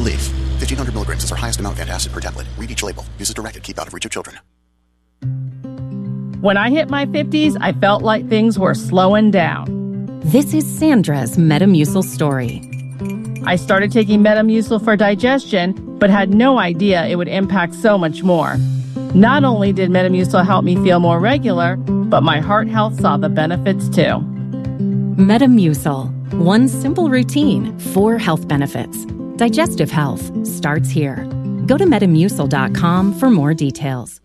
Relief. 1,500 milligrams is our highest amount of antacid per tablet. Read each label. Use as directed. Keep out of reach of children. When I hit my 50s, I felt like things were slowing down. This is Sandra's Metamucil story. I started taking Metamucil for digestion, but had no idea it would impact so much more. Not only did Metamucil help me feel more regular, but my heart health saw the benefits too. Metamucil. One simple routine, 4 health benefits. Digestive health starts here. Go to Metamucil.com for more details.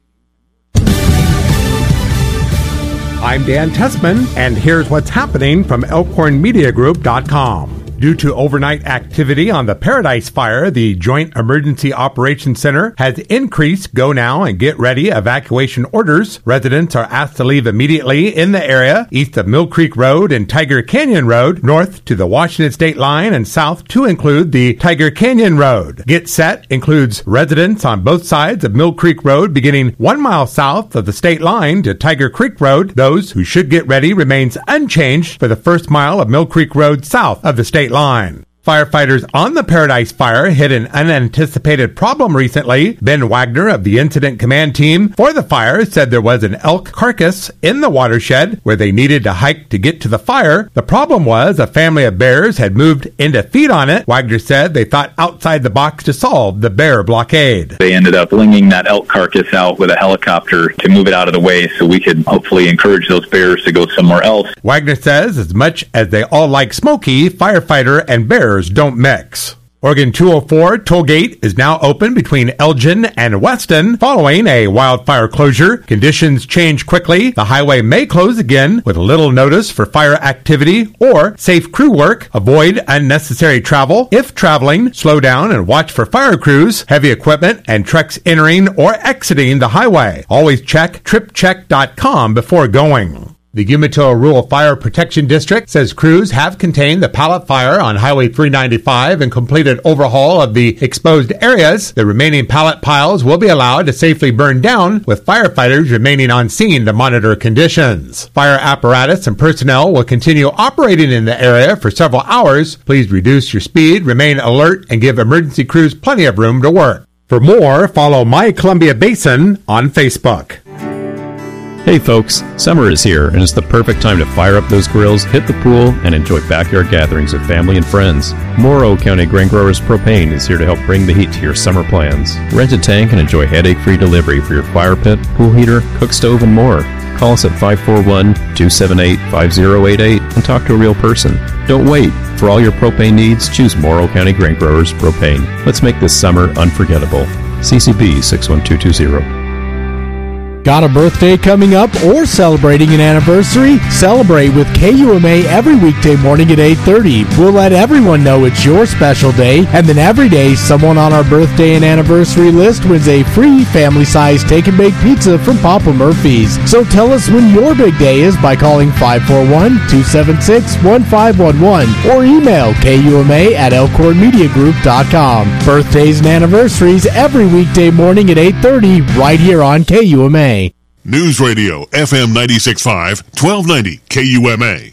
I'm Dan Tessman, and here's what's happening from ElkhornMediaGroup.com. Due to overnight activity on the Paradise Fire, the Joint Emergency Operations Center has increased go now and get ready evacuation orders. Residents are asked to leave immediately in the area east of Mill Creek Road and Tiger Canyon Road, north to the Washington State line, and south to include the Tiger Canyon Road. Get Set includes residents on both sides of Mill Creek Road beginning 1 mile south of the state line to Tiger Creek Road. Those who should get ready remains unchanged for the first mile of Mill Creek Road south of the state line. Firefighters on the Paradise Fire hit an unanticipated problem recently. Ben Wagner of the Incident Command Team for the fire said there was an elk carcass in the watershed where they needed to hike to get to the fire. The problem was a family of bears had moved in to feed on it. Wagner said they thought outside the box to solve the bear blockade. They ended up flinging that elk carcass out with a helicopter to move it out of the way so we could hopefully encourage those bears to go somewhere else. Wagner says as much as they all like Smokey, firefighter and bears don't mix. Oregon 204 tollgate is now open between Elgin and Weston following a wildfire closure. Conditions change quickly. The highway may close again with little notice for fire activity or safe crew work. Avoid unnecessary travel. If traveling, slow down and watch for fire crews, heavy equipment, and trucks entering or exiting the highway. Always check tripcheck.com before going. The Umatilla Rural Fire Protection District says crews have contained the pallet fire on Highway 395 and completed overhaul of the exposed areas. The remaining pallet piles will be allowed to safely burn down, with firefighters remaining on scene to monitor conditions. Fire apparatus and personnel will continue operating in the area for several hours. Please reduce your speed, remain alert, and give emergency crews plenty of room to work. For more, follow My Columbia Basin on Facebook. Hey folks, summer is here and it's the perfect time to fire up those grills, hit the pool, and enjoy backyard gatherings with family and friends. Morrow County Grain Growers Propane is here to help bring the heat to your summer plans. Rent a tank and enjoy headache-free delivery for your fire pit, pool heater, cook stove, and more. Call us at 541-278-5088 and talk to a real person. Don't wait. For all your propane needs, choose Morrow County Grain Growers Propane. Let's make this summer unforgettable. CCB 61220. Got a birthday coming up or celebrating an anniversary? Celebrate with KUMA every weekday morning at 8:30. We'll let everyone know it's your special day, and then every day someone on our birthday and anniversary list wins a free family-sized take-and-bake pizza from Papa Murphy's. So tell us when your big day is by calling 541-276-1511 or email KUMA@ElkhornMediaGroup.com. Birthdays and anniversaries every weekday morning at 8:30 right here on KUMA. News Radio, FM 96.5, 1290 KUMA.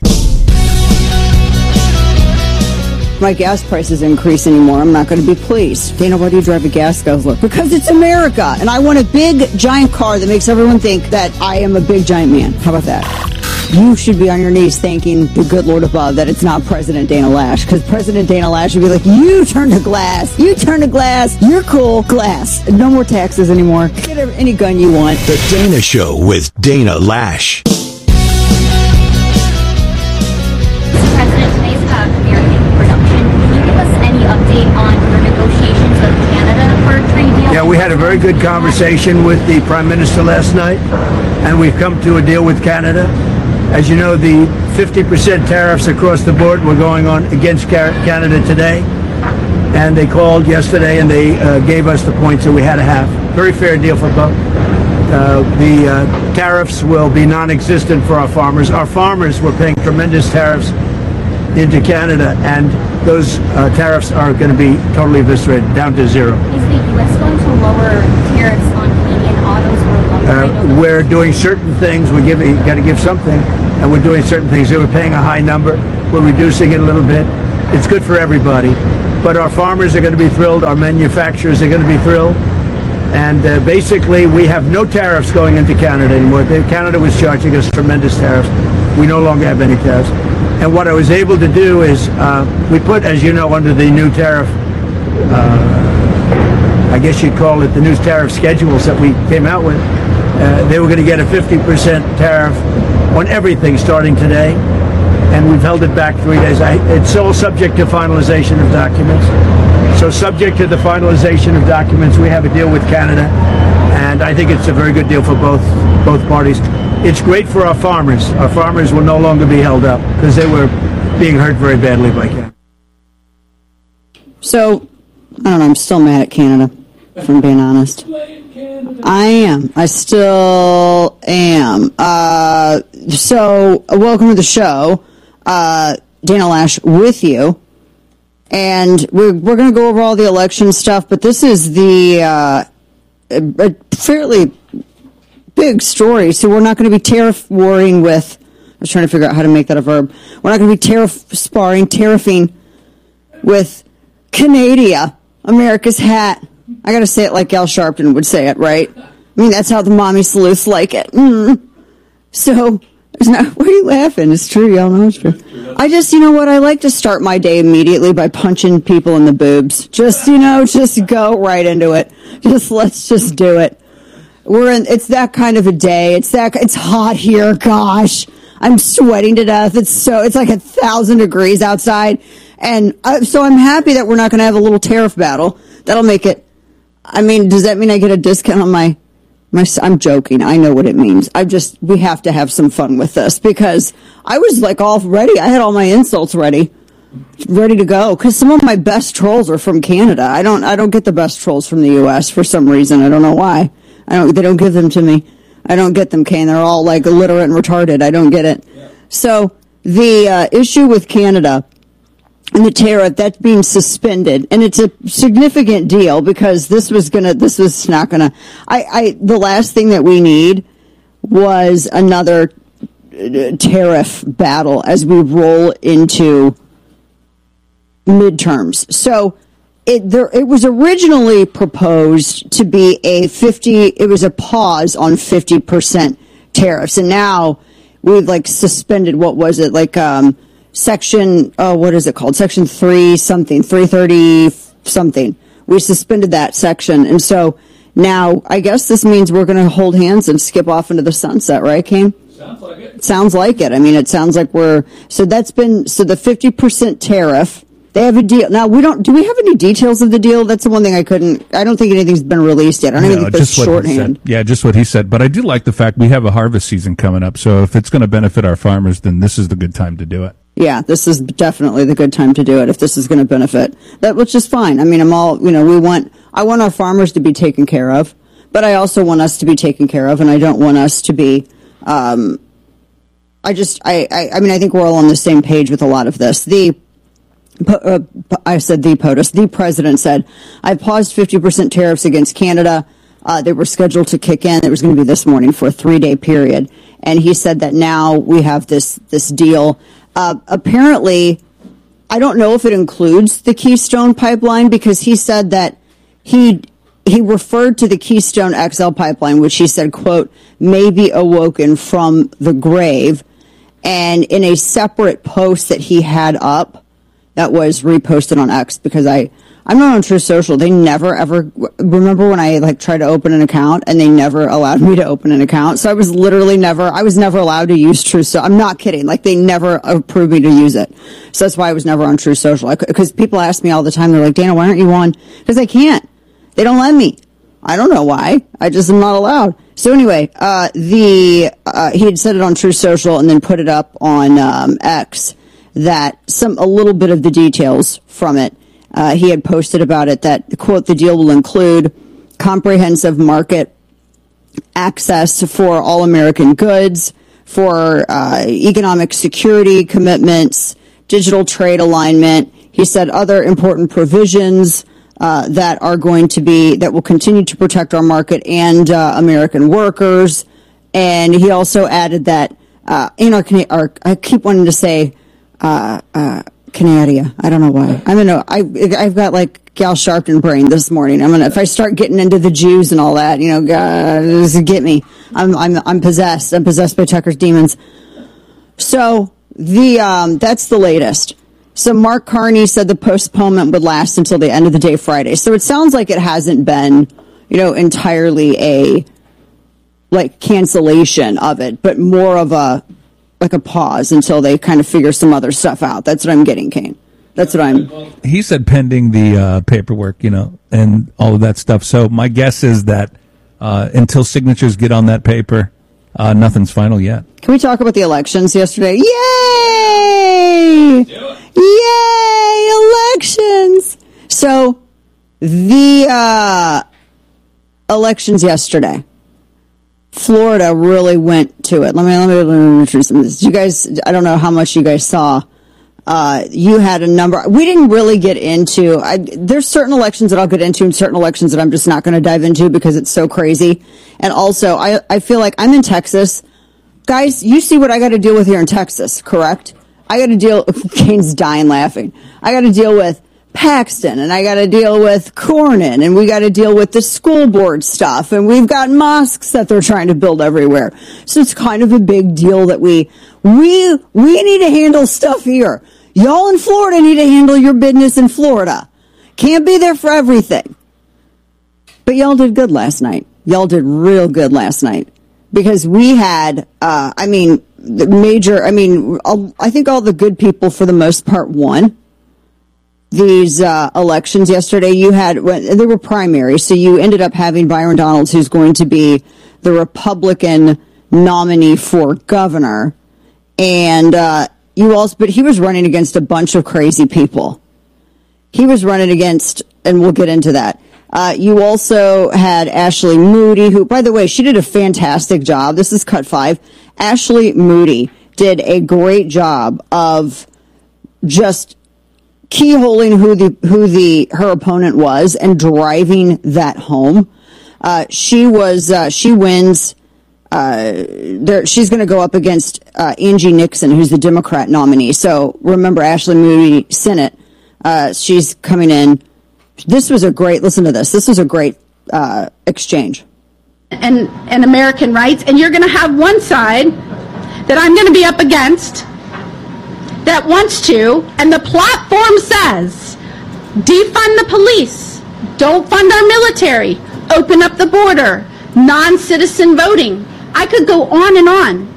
My gas prices increase anymore. I'm not going to be pleased. Dana, why do you drive a gas guzzler? Because it's America, and I want a big, giant car that makes everyone think that I am a big, giant man. How about that? You should be on your knees thanking the good Lord above that it's not President Dana Lash, because President Dana Lash would be like, you turn to glass. You turn to glass. You're cool. Glass. No more taxes anymore. Get any gun you want. The Dana Show with Dana Lash. President, today's American production. Can you give us any update on your negotiations with Canada for a trade deal? Yeah, we had a very good conversation with the Prime Minister last night, and we've come to a deal with Canada. As you know, the 50% tariffs across the board were going on against Canada today, and they called yesterday and they gave us the points that we had to have. Very fair deal for both. The tariffs will be non-existent for our farmers. Our farmers were paying tremendous tariffs into Canada, and those tariffs are going to be totally eviscerated, down to zero. Is the U.S. going to lower tariffs on Canadian autos or lumber? We're doing certain things. We got to give something, and we're doing certain things. They were paying a high number. We're reducing it a little bit. It's good for everybody. but our farmers are going to be thrilled. Our manufacturers are going to be thrilled. And basically, we have no tariffs going into Canada anymore. Canada was charging us tremendous tariffs. We no longer have any tariffs. And what I was able to do is we put, as you know, under the new tariff, I guess you'd call it the new tariff schedules that we came out with. They were going to get a 50% tariff on everything starting today. And we've held it back 3 days. It's all subject to finalization of documents. So subject to the finalization of documents, we have a deal with Canada, and I think it's a very good deal for both parties. It's great for our farmers. Our farmers will no longer be held up because they were being hurt very badly by Canada. So, I don't know, I'm still mad at Canada, if I'm being honest. I am. I still am. So, welcome to the show. Dana Lash with you. And we're going to go over all the election stuff, but this is the a fairly big story. So we're not going to be tariff warring with, I was trying to figure out how to make that a verb. We're not going to be tariffing with Canada, America's hat. I got to say it like Al Sharpton would say it, right? I mean, that's how the mommy sleuths like it. So, why are you laughing? It's true. Y'all know it's true. I just, you know what? I like to start my day immediately by punching people in the boobs. Just go right into it. Let's just do it. It's that kind of a day. It's hot here. Gosh, I'm sweating to death. It's like 1,000 degrees outside. And so I'm happy that we're not going to have a little tariff battle. That'll make it, I mean, does that mean I get a discount on my, I'm joking. I know what it means. We have to have some fun with this because I was like all ready. I had all my insults ready to go because some of my best trolls are from Canada. I don't get the best trolls from the U.S. for some reason. I don't know why. They don't give them to me. I don't get them, Kane. They're all like illiterate and retarded. I don't get it. Yeah. So the issue with Canada and the tariff that's being suspended, and it's a significant deal because this was not gonna. The last thing that we need was another tariff battle as we roll into midterms. So it was originally proposed to be it was a pause on 50% tariffs, and now we've suspended, what was it, section, what is it called? Section 330 something. We suspended that section. And so now I guess this means we're going to hold hands and skip off into the sunset, right, Kane? Sounds like it. Sounds like it. I mean, it sounds like the 50% tariff, they have a deal. Now, do we have any details of the deal? That's the one thing I don't think anything's been released yet. I don't even think that's shorthand. Yeah, just what he said. But I do like the fact we have a harvest season coming up. So if it's going to benefit our farmers, then this is the good time to do it. Yeah, this is definitely the good time to do it if this is going to benefit. Which is fine. I mean, I want our farmers to be taken care of, but I also want us to be taken care of, and I don't want us to be, I think we're all on the same page with a lot of this. The president said, I paused 50% tariffs against Canada. They were scheduled to kick in. It was going to be this morning for a 3-day period. And he said that now we have this deal. Apparently, I don't know if it includes the Keystone pipeline because he said that he referred to the Keystone XL pipeline, which he said, quote, may be awoken from the grave. And in a separate post that he had up that was reposted on X, because I'm not on Truth Social. They never ever remember when I tried to open an account and they never allowed me to open an account. So I was never allowed to use Truth Social. I'm not kidding. They never approved me to use it. So that's why I was never on Truth Social. Because people ask me all the time, they're like, Dana, why aren't you on? Because I can't. They don't let me. I don't know why. I just am not allowed. So anyway, he had said it on Truth Social and then put it up on X that a little bit of the details from it. He had posted about it that, quote, the deal will include comprehensive market access for all American goods, for economic security commitments, digital trade alignment. He said other important provisions that will continue to protect our market and American workers. And he also added that I keep wanting to say Canadia. I don't know why. I've got like Gal Sharpton brain this morning. If I start getting into the Jews and all that, God, this will get me. I'm possessed. I'm possessed by Tucker's demons. So that's the latest. So Mark Carney said the postponement would last until the end of the day Friday. So it sounds like it hasn't been, entirely a cancellation of it, but more of a pause until they kind of figure some other stuff out. That's what I'm getting, Kane. That's what I'm. He said pending the paperwork, and all of that stuff. So my guess is that until signatures get on that paper, nothing's final yet. Can we talk about the elections yesterday? Yay! Yay! Elections! So the elections yesterday. Florida really went to it. Let me introduce some of this. You guys, I don't know how much you guys saw. You had a number. We didn't really get into. There's certain elections that I'll get into and certain elections that I'm just not going to dive into because it's so crazy. And also, I feel like I'm in Texas. Guys, you see what I got to deal with here in Texas, correct? I got to deal. Kane's dying laughing. I got to deal with Paxton, and I got to deal with Cornyn, and we got to deal with the school board stuff, and we've got mosques that they're trying to build everywhere. So it's kind of a big deal that we need to handle stuff here. Y'all in Florida need to handle your business in Florida. Can't be there for everything. But y'all did good last night. Y'all did real good last night. Because we had, I think all the good people for the most part won these elections yesterday. There were primaries, so you ended up having Byron Donalds, who's going to be the Republican nominee for governor. And but he was running against a bunch of crazy people. He was running against, and we'll get into that. You also had Ashley Moody, who, by the way, she did a fantastic job. This is Cut 5. Ashley Moody did a great job of just keyholing who her opponent was and driving that home. She wins. She's going to go up against Angie Nixon, who's the Democrat nominee. So remember, Ashley Moody, Senate. She's coming in. Listen to this. This was a great exchange. And American rights, and you're going to have one side that I'm going to be up against that wants to, and the platform says, defund the police, don't fund our military, open up the border, non-citizen voting. I could go on and on.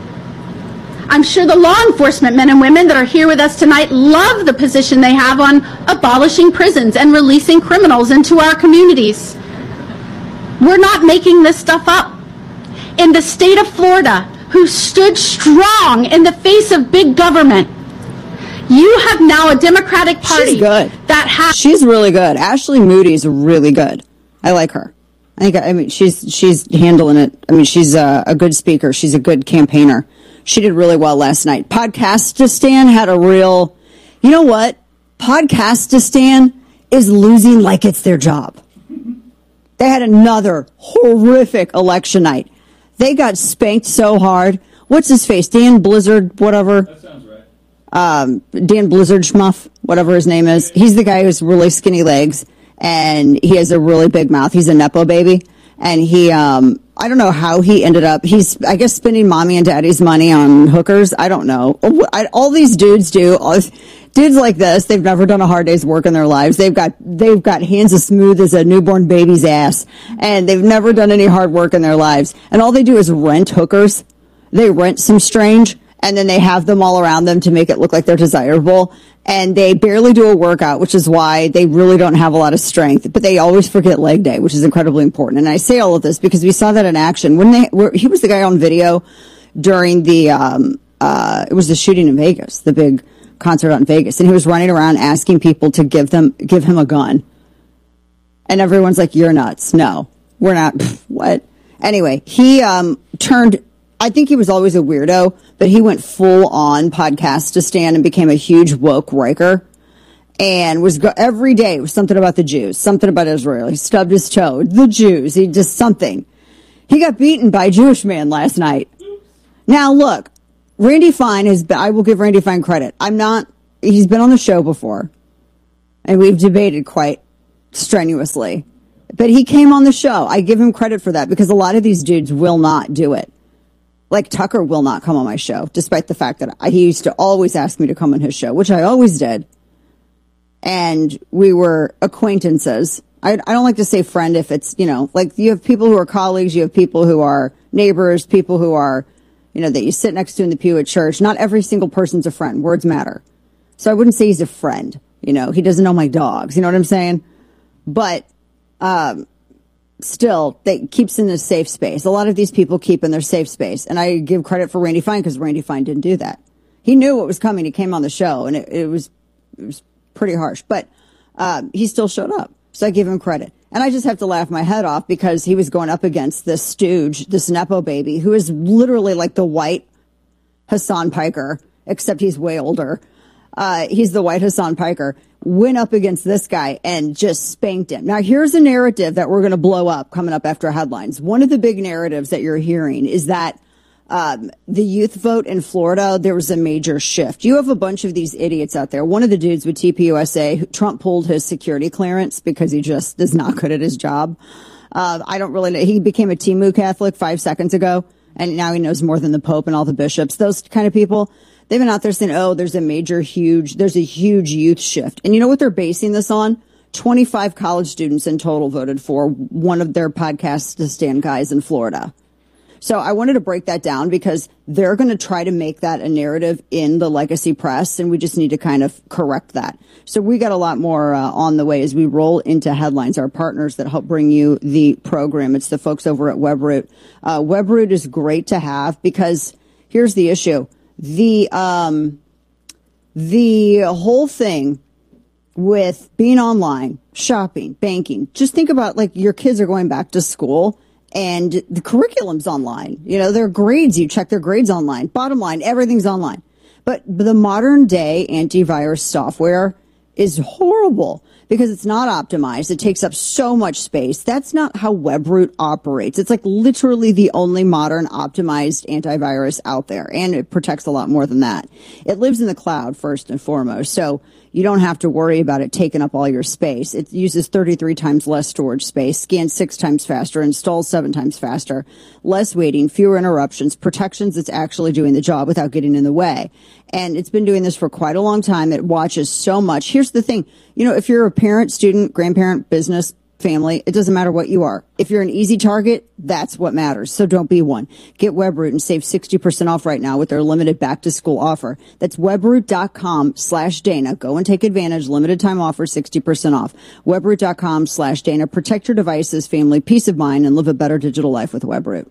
I'm sure the law enforcement men and women that are here with us tonight love the position they have on abolishing prisons and releasing criminals into our communities. We're not making this stuff up. In the state of Florida, who stood strong in the face of big government, you have now a Democratic Party. She's good. She's really good. Ashley Moody's really good. I like her. She's handling it. She's a good speaker. She's a good campaigner. She did really well last night. Podcastistan had a real, you know what? Podcastistan is losing like it's their job. They had another horrific election night. They got spanked so hard. What's his face? Dan Blizzard, whatever. That sounds right. Dan Blizzard Schmuff, whatever his name is. He's the guy who's really skinny legs, and he has a really big mouth. He's a Nepo baby. And he, I don't know how he ended up, I guess, spending mommy and daddy's money on hookers. I don't know. All these dudes do. Dudes like this, they've never done a hard day's work in their lives. They've got hands as smooth as a newborn baby's ass. And they've never done any hard work in their lives. And all they do is rent hookers. They rent some strange, and then they have them all around them to make it look like they're desirable. And they barely do a workout, which is why they really don't have a lot of strength. But they always forget leg day, which is incredibly important. And I say all of this because we saw that in action. He was the guy on video during the, it was the shooting in Vegas, the big concert out in Vegas. And he was running around asking people to give him a gun. And everyone's like, you're nuts. No, we're not. What? Anyway, he turned... I think he was always a weirdo, but he went full on Podcastistan and became a huge woke raker, and every day was something about the Jews, something about Israel. He stubbed his toe. The Jews. He just something. He got beaten by a Jewish man last night. Now look, Randy Fine I will give Randy Fine credit. I'm not he's been on the show before, and we've debated quite strenuously. But he came on the show. I give him credit for that because a lot of these dudes will not do it. Like Tucker will not come on my show, despite the fact that he used to always ask me to come on his show, which I always did. And we were acquaintances. I don't like to say friend if it's, like you have people who are colleagues, you have people who are neighbors, people who are, that you sit next to in the pew at church. Not every single person's a friend. Words matter. So I wouldn't say he's a friend. He doesn't know my dogs. You know what I'm saying? But still, that keeps in a safe space. A lot of these people keep in their safe space. And I give credit for Randy Fine because Randy Fine didn't do that. He knew what was coming. He came on the show, and it was pretty harsh. But he still showed up. So I give him credit. And I just have to laugh my head off because he was going up against this stooge, this Nepo baby, who is literally like the white Hassan Piker, except he's way older. He's the white Hassan Piker. Went up against this guy and just spanked him. Now, here's a narrative that we're going to blow up coming up after headlines. One of the big narratives that you're hearing is that the youth vote in Florida, there was a major shift. You have a bunch of these idiots out there. One of the dudes with TPUSA, Trump pulled his security clearance because he just is not good at his job. I don't really know. He became a Timu Catholic 5 seconds ago, and now he knows more than the Pope and all the bishops. Those kind of people. They've been out there saying, there's a huge youth shift. And you know what they're basing this on? 25 college students in total voted for one of their podcasts to stand guys in Florida. So I wanted to break that down because they're going to try to make that a narrative in the legacy press, and we just need to kind of correct that. So we got a lot more on the way as we roll into headlines. Our partners that help bring you the program, it's the folks over at Webroot. Webroot is great to have because here's the issue. The whole thing with being online, shopping, banking, just think about like your kids are going back to school and the curriculum's online. Their grades, you check their grades online. Bottom line, everything's online. But the modern day antivirus software is horrible because it's not optimized. It takes up so much space. That's not how Webroot operates. It's like literally the only modern optimized antivirus out there, and it protects a lot more than that. It lives in the cloud first and foremost, so you don't have to worry about it taking up all your space. It uses 33 times less storage space, scans 6 times faster, installs 7 times faster, less waiting, fewer interruptions, protections that's actually doing the job without getting in the way. And it's been doing this for quite a long time. It watches so much. Here's the thing. If you're a parent, student, grandparent, business, family, it doesn't matter what you are. If you're an easy target, that's what matters. So don't be one. Get Webroot and save 60% off right now with their limited back to school offer. That's webroot.com/Dana. Go and take advantage. Limited time offer, 60% off. Webroot.com/Dana. Protect your devices, family, peace of mind, and live a better digital life with Webroot.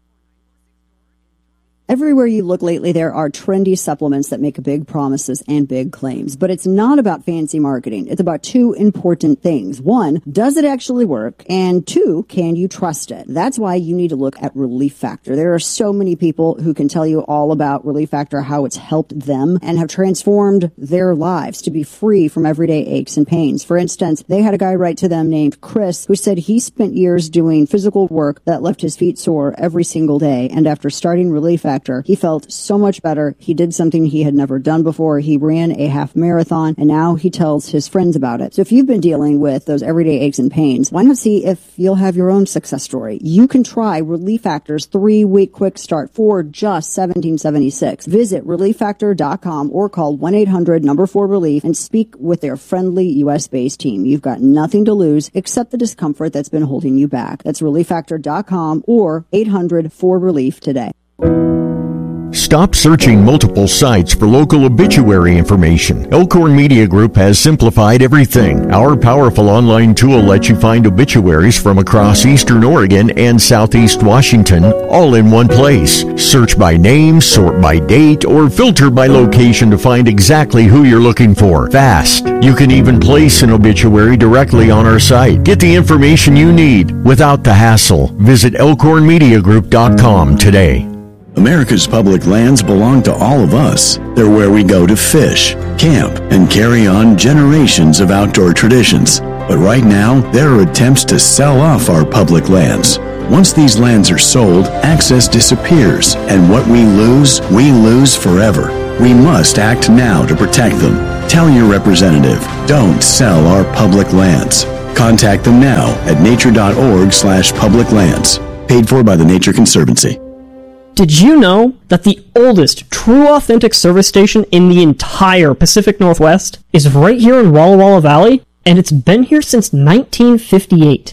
Everywhere you look lately, there are trendy supplements that make big promises and big claims. But it's not about fancy marketing. It's about 2 important things. 1, does it actually work? And 2, can you trust it? That's why you need to look at Relief Factor. There are so many people who can tell you all about Relief Factor, how it's helped them and have transformed their lives to be free from everyday aches and pains. For instance, they had a guy write to them named Chris who said he spent years doing physical work that left his feet sore every single day. And after starting Relief Factor, he felt so much better. He did something he had never done before. He ran a half marathon, and now he tells his friends about it. So if you've been dealing with those everyday aches and pains, why not see if you'll have your own success story? You can try Relief Factor's 3-week quick start for just $17.76. Visit ReliefFactor.com or call 1-800-4RELIEF and speak with their friendly U.S.-based team. You've got nothing to lose except the discomfort that's been holding you back. That's ReliefFactor.com or 800-4RELIEF today. Stop searching multiple sites for local obituary information. Elkhorn Media Group has simplified everything. Our powerful online tool lets you find obituaries from across eastern Oregon and southeast Washington, all in one place. Search by name, sort by date, or filter by location to find exactly who you're looking for. Fast. You can even place an obituary directly on our site. Get the information you need without the hassle. Visit elkhornmediagroup.com today. America's public lands belong to all of us. They're where we go to fish, camp, and carry on generations of outdoor traditions. But right now, there are attempts to sell off our public lands. Once these lands are sold, access disappears, and what we lose forever. We must act now to protect them. Tell your representative, don't sell our public lands. Contact them now at nature.org/public lands. Paid for by the Nature Conservancy. Did you know that the oldest true authentic service station in the entire Pacific Northwest is right here in Walla Walla Valley? And it's been here since 1958.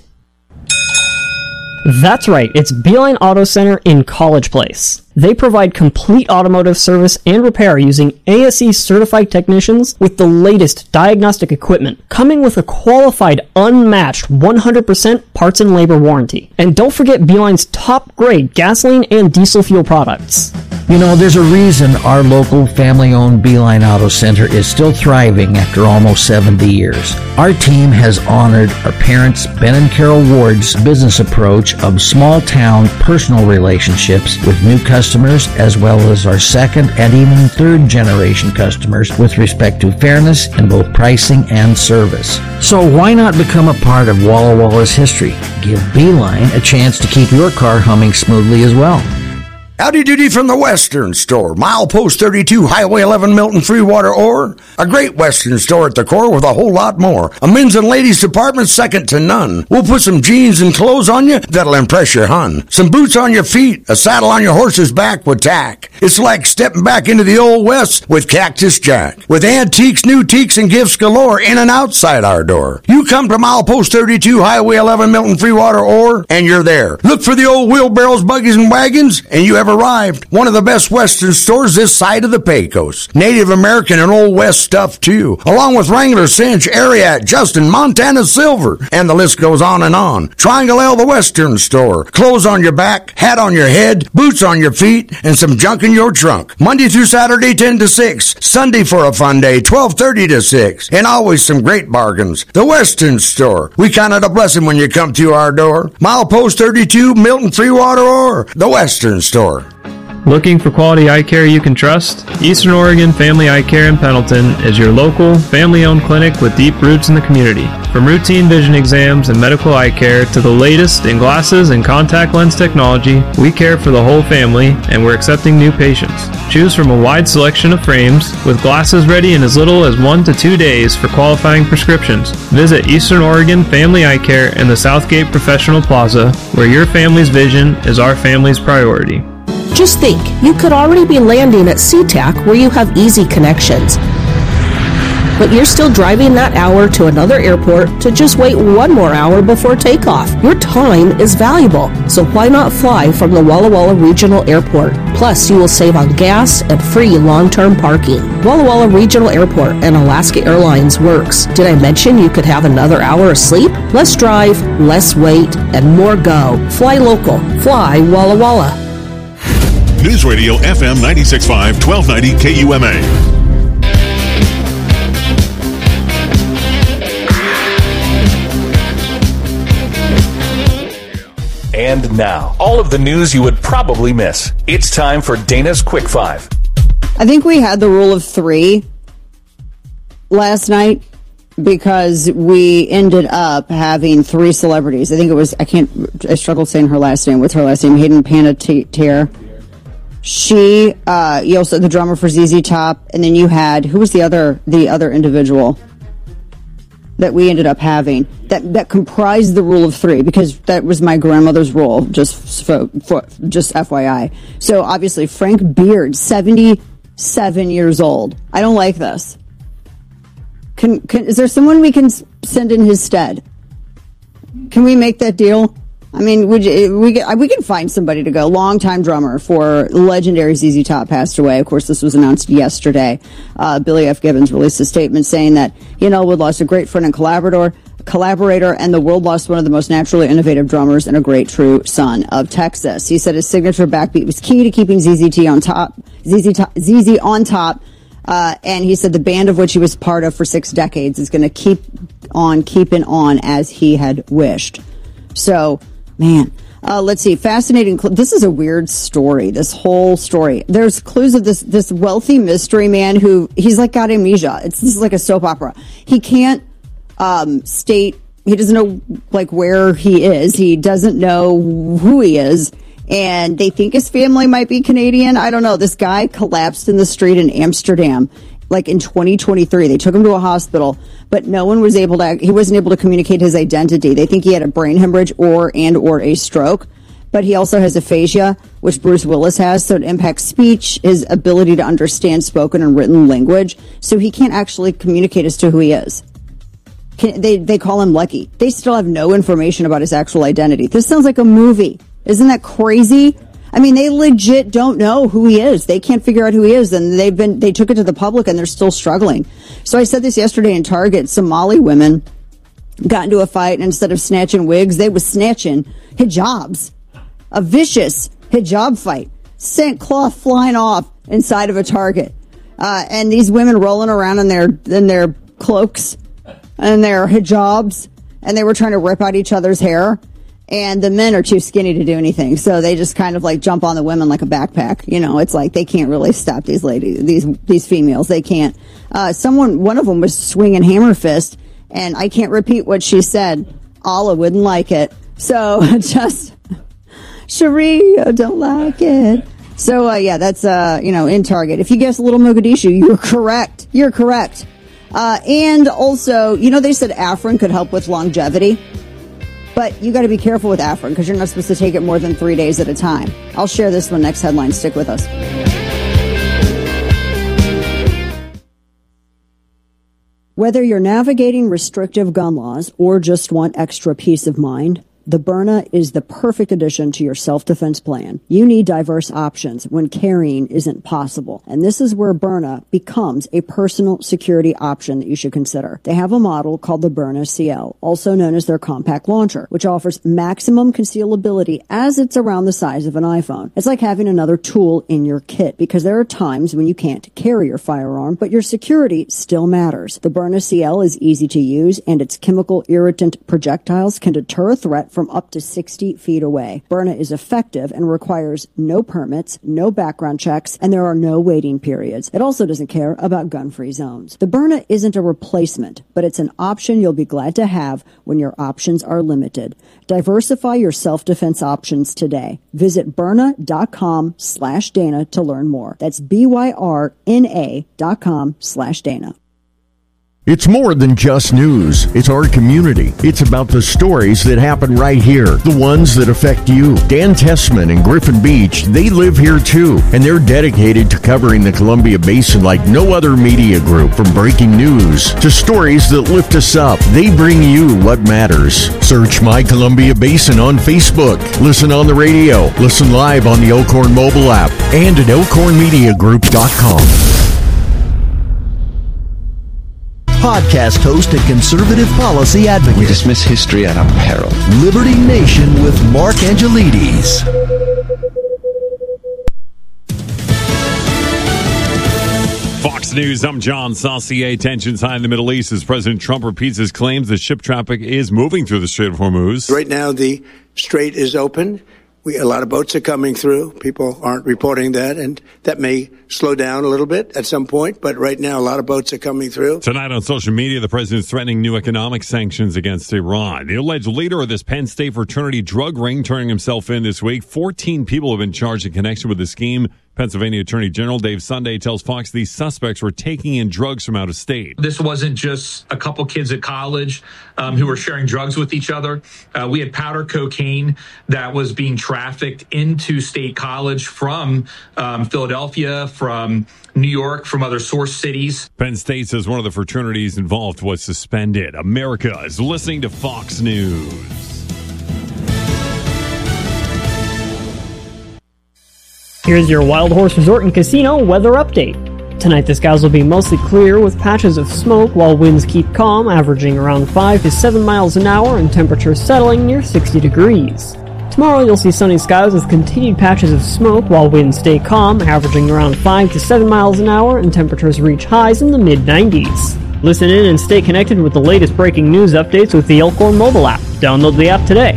That's right, it's Beeline Auto Center in College Place. They provide complete automotive service and repair using ASE certified technicians with the latest diagnostic equipment, coming with a qualified, unmatched 100% parts and labor warranty. And don't forget Beeline's top grade gasoline and diesel fuel products. You know, there's a reason our local family-owned Beeline Auto Center is still thriving after almost 70 years. Our team has honored our parents, Ben and Carol Ward's business approach of small-town personal relationships with new customers, as well as our second and even third-generation customers with respect to fairness in both pricing and service. So why not become a part of Walla Walla's history? Give Beeline a chance to keep your car humming smoothly as well. Howdy doody from the Western Store. Milepost 32, Highway 11, Milton, Freewater, Ore. A great Western store at the core with a whole lot more. A men's and ladies department second to none. We'll put some jeans and clothes on you that'll impress your hun. Some boots on your feet, a saddle on your horse's back with tack. It's like stepping back into the old West with Cactus Jack. With antiques, new teaks, and gifts galore in and outside our door. You come to Milepost 32, Highway 11, Milton, Freewater, Ore, and you're there. Look for the old wheelbarrows, buggies, and wagons, and you have arrived. One of the best Western stores this side of the Pecos. Native American and Old West stuff too, along with Wrangler, Cinch, Ariat, Justin, Montana Silver, and the list goes on and on. Triangle L, the Western Store. Clothes on your back, hat on your head, boots on your feet, and some junk in your trunk. Monday through Saturday, 10 to 6. Sunday for a fun day, 12:30 to 6. And always some great bargains. The Western Store. We count it a blessing when you come to our door. Milepost 32, Milton, Freewater, or the Western Store. Looking for quality eye care you can trust? Eastern Oregon Family Eye Care in Pendleton is your local, family-owned clinic with deep roots in the community. From routine vision exams and medical eye care to the latest in glasses and contact lens technology, we care for the whole family and we're accepting new patients. Choose from a wide selection of frames with glasses ready in as little as 1 to 2 days for qualifying prescriptions. Visit Eastern Oregon Family Eye Care in the Southgate Professional Plaza, where your family's vision is our family's priority. Just think, you could already be landing at SeaTac where you have easy connections. But you're still driving that hour to another airport to just wait one more hour before takeoff. Your time is valuable, so why not fly from the Walla Walla Regional Airport? Plus, you will save on gas and free long-term parking. Walla Walla Regional Airport and Alaska Airlines works. Did I mention you could have another hour of sleep? Less drive, less wait, and more go. Fly local. Fly Walla Walla. News Radio FM 96.5, 1290 KUMA. And now, all of the news you would probably miss. It's time for Dana's Quick Five. I think we had the rule of 3 last night because we ended up having 3 celebrities. I think it was, I struggled saying her last name. What's her last name? Hayden Panettiere. She, you also the drummer for ZZ Top, and then you had, who was the other individual that we ended up having that comprised the rule of 3, because that was my grandmother's rule, just FYI. So obviously Frank Beard, 77 years old. I don't like this. Is there someone we can send in his stead? Can we make that deal? I mean, we can find somebody to go. Longtime drummer for legendary ZZ Top passed away. Of course, this was announced yesterday. Billy F. Gibbons released a statement saying that, we lost a great friend and collaborator, and the world lost one of the most naturally innovative drummers and a great true son of Texas. He said his signature backbeat was key to keeping ZZ on top. And he said the band of which he was part of for 6 decades is going to keep on keeping on as he had wished. So, man, let's see. Fascinating. This is a weird story, this whole story. There's clues of this wealthy mystery man who, he's like got amnesia. This is like a soap opera. He can't state, he doesn't know like where he is. He doesn't know who he is. And they think his family might be Canadian. I don't know. This guy collapsed in the street in Amsterdam, like in 2023. They took him to a hospital, but he wasn't able to communicate his identity. They think he had a brain hemorrhage or a stroke. But he also has aphasia, which Bruce Willis has, so it impacts speech, his ability to understand spoken and written language. So he can't actually communicate as to who he is. They call him Lucky. They still have no information about his actual identity. This sounds like a movie. Isn't that crazy? I mean, they legit don't know who he is. They can't figure out who he is, and they took it to the public, and they're still struggling. So I said this yesterday in Target. Somali women got into a fight, and instead of snatching wigs, they was snatching hijabs. A vicious hijab fight. Sent cloth flying off inside of a Target. And these women rolling around in their cloaks and their hijabs, and they were trying to rip out each other's hair. And the men are too skinny to do anything, so they just kind of like jump on the women like a backpack. You know, it's like they can't really stop these ladies, these females. They can't. One of them was swinging hammer fist, and I can't repeat what she said. Allah wouldn't like it. So just Sharia don't like it. So that's in Target. If you guessed Little Mogadishu, you're correct. You're correct. And also, they said Afrin could help with longevity. But you got to be careful with Afrin because you're not supposed to take it more than 3 days at a time. I'll share this one next headline. Stick with us. Whether you're navigating restrictive gun laws or just want extra peace of mind, the Byrna is the perfect addition to your self-defense plan. You need diverse options when carrying isn't possible. And this is where Byrna becomes a personal security option that you should consider. They have a model called the Byrna CL, also known as their compact launcher, which offers maximum concealability as it's around the size of an iPhone. It's like having another tool in your kit because there are times when you can't carry your firearm, but your security still matters. The Byrna CL is easy to use, and its chemical irritant projectiles can deter a threat from up to 60 feet away. Byrna is effective and requires no permits, no background checks, and there are no waiting periods. It also doesn't care about gun-free zones. The Byrna isn't a replacement, but it's an option you'll be glad to have when your options are limited. Diversify your self-defense options today. Visit Byrna.com/Dana to learn more. That's BYRNA.com/Dana. It's more than just news. It's our community. It's about the stories that happen right here, the ones that affect you. Dan Tessman and Griffin Beach, they live here too, and they're dedicated to covering the Columbia Basin like no other media group. From breaking news to stories that lift us up, they bring you what matters. Search My Columbia Basin on Facebook. Listen on the radio. Listen live on the Elkhorn mobile app and at elkhornmediagroup.com. Podcast host and conservative policy advocate. We dismiss history at our peril. Liberty Nation with Mark Angelides. Fox News, I'm John Saucier. Tensions high in the Middle East as President Trump repeats his claims that ship traffic is moving through the Strait of Hormuz. Right now, the strait is open. A lot of boats are coming through. People aren't reporting that, and that may slow down a little bit at some point. But right now, a lot of boats are coming through. Tonight on social media, the president is threatening new economic sanctions against Iran. The alleged leader of this Penn State fraternity drug ring turning himself in this week. 14 people have been charged in connection with the scheme. Pennsylvania Attorney General Dave Sunday tells Fox these suspects were taking in drugs from out of state. This wasn't just a couple kids at college who were sharing drugs with each other. We had powder cocaine that was being trafficked into State College from Philadelphia, from New York, from other source cities. Penn State says one of the fraternities involved was suspended. America is listening to Fox News. Here's your Wild Horse Resort and Casino weather update. Tonight the skies will be mostly clear with patches of smoke while winds keep calm, averaging around 5 to 7 miles an hour and temperatures settling near 60 degrees. Tomorrow you'll see sunny skies with continued patches of smoke while winds stay calm, averaging around 5 to 7 miles an hour and temperatures reach highs in the mid-90s. Listen in and stay connected with the latest breaking news updates with the Elkhorn mobile app. Download the app today.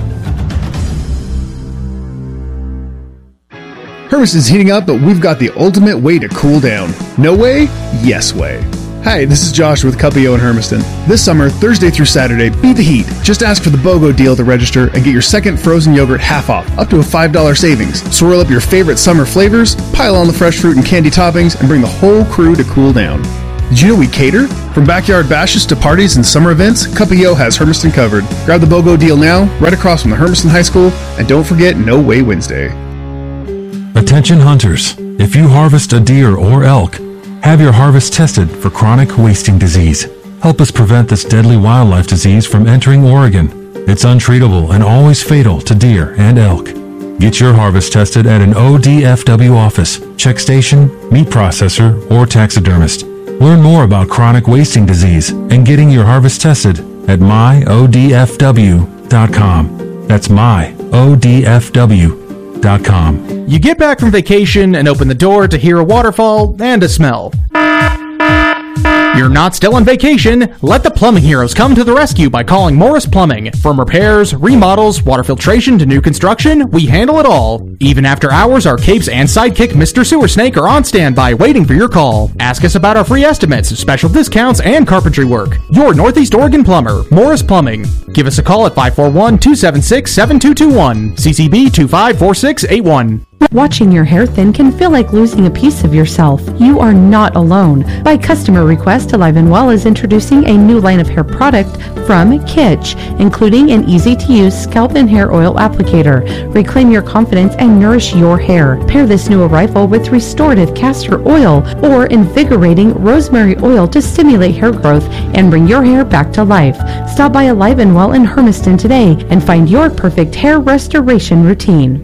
Hermes is heating up, but we've got the ultimate way to cool down. No way? Yes way. Hi, this is Josh with Cuppio in Hermiston. This summer, Thursday through Saturday, beat the heat. Just ask for the BOGO deal to register and get your second frozen yogurt half off, up to a $5 savings. Swirl up your favorite summer flavors, pile on the fresh fruit and candy toppings, and bring the whole crew to cool down. Did you know we cater? From backyard bashes to parties and summer events, Cuppio has Hermiston covered. Grab the BOGO deal now, right across from the Hermiston High School, and don't forget No Way Wednesday. Attention hunters, if you harvest a deer or elk, have your harvest tested for chronic wasting disease. Help us prevent this deadly wildlife disease from entering Oregon. It's untreatable and always fatal to deer and elk. Get your harvest tested at an ODFW office, check station, meat processor, or taxidermist. Learn more about chronic wasting disease and getting your harvest tested at myodfw.com. That's myodfw.com. You get back from vacation and open the door to hear a waterfall and a smell. You're not still on vacation. Let the plumbing heroes come to the rescue by calling Morris Plumbing. From repairs, remodels, water filtration to new construction, we handle it all. Even after hours, our capes and sidekick Mr. Sewer Snake are on standby waiting for your call. Ask us about our free estimates, special discounts, and carpentry work. Your Northeast Oregon plumber, Morris Plumbing. Give us a call at 541-276-7221. CCB 254681. Watching your hair thin can feel like losing a piece of yourself. You are not alone. By customer request, Alive & Well is introducing a new line of hair product from Kitsch, including an easy-to-use scalp and hair oil applicator. Reclaim your confidence and nourish your hair. Pair this new arrival with restorative castor oil or invigorating rosemary oil to stimulate hair growth and bring your hair back to life. Stop by Alive & Well in Hermiston today and find your perfect hair restoration routine.